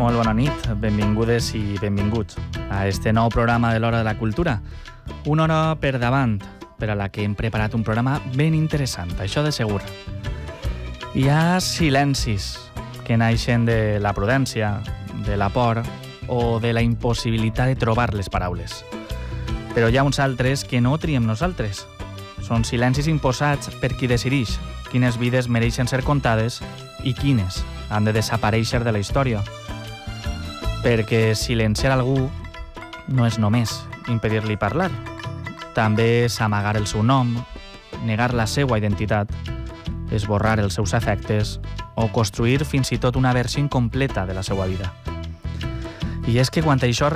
Molt bona nit, benvingudes i benvinguts a este nou programa de l'Hora de la Cultura. Una hora per davant, per a la que hem preparat un programa ben interessant, això de segur. Hi ha silencis que naixen de la prudència, de la por o de la impossibilitat de trobar les paraules. Però hi ha uns altres que no triem nosaltres. Són silencis imposats per qui decideix quines vides mereixen ser contades i quines han de desaparèixer de la història. Perquè silenciar algú no és només impedir-li parlar. També és amagar el seu nom, negar la seva identitat, esborrar els seus afectes o construir fins i tot una versió incompleta de la seva vida. I és que quan això